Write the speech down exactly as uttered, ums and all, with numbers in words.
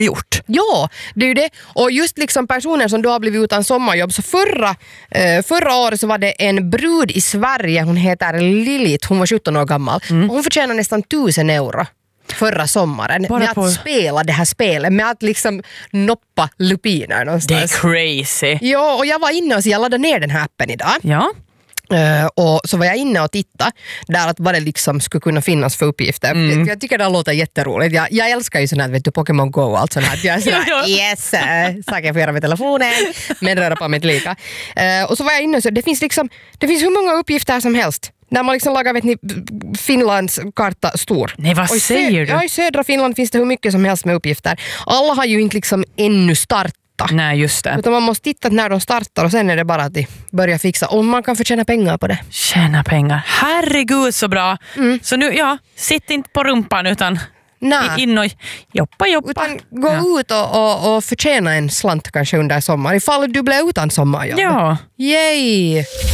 gjort. Ja, det är ju det. Och just liksom personer som då har blivit utan sommarjobb. Så förra, eh, förra året så var det en brud i Sverige. Hon heter Lilith. Hon var sjutton år gammal. Mm. Och hon förtjänar nästan tusen euro förra sommaren. Bara med på... att spela det här spelet. Med att liksom noppa lupiner någonstans. Det är crazy. Ja, och jag var inne och så jag laddade ner den här appen idag. Ja. Uh, och så var jag inne och tittade där att vad det liksom skulle kunna finnas för uppgifter. Mm. Jag, jag tycker det låter jätteroligt. Jag, jag älskar ju sådana här, vet du, Pokémon Go och allt sånt här. Jag är sådär, ja, ja. yes, uh, saker jag får göra med telefonen, men röra på mig inte lika. Uh, och så var jag inne och så det finns liksom, det finns hur många uppgifter som helst. När man liksom lagar, vet ni, Finlands karta stor. Nej, vad och säger sö- du? Ja, i södra Finland finns det hur mycket som helst med uppgifter. Alla har ju inte liksom ännu startat. Nej, just det. Utan man måste titta när de startar och sen är det bara att de börjar fixa. Och man kan få tjäna pengar på det. Tjäna pengar. Herregud så bra. Mm. Så nu, ja, sitt inte på rumpan utan Nej. in och jobba, jobba. Utan gå ja. ut och, och, och förtjäna en slant kanske under sommar. Ifall du blir utan sommarjobb. Ja. Yay!